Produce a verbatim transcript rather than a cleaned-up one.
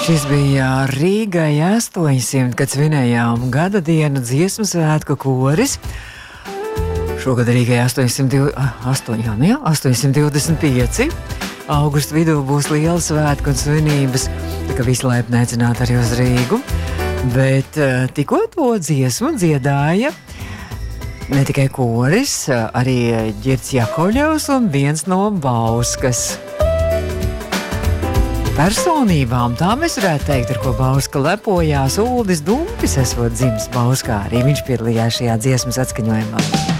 Šis bija Rīgai astoņsimt, kad svinējām gada dienu dziesmu svētku koris. Šogad Rīgai astoņsimt divdesmit pieci. Augusta vidū būs liela svētku un svinības, tā kā visi laipni aicināti arī uz Rīgu. Bet tikko to dziesmu dziedāja ne tikai koris, arī Ģirds Jakovļevs un viens no Bauskas personībām. Tā mēs varētu teikt, ar ko Bauska lepojās. Uldis Dumpis esot dzimis Bauskā. Arī viņš piedalījās šajā dziesmas atskaņojumā.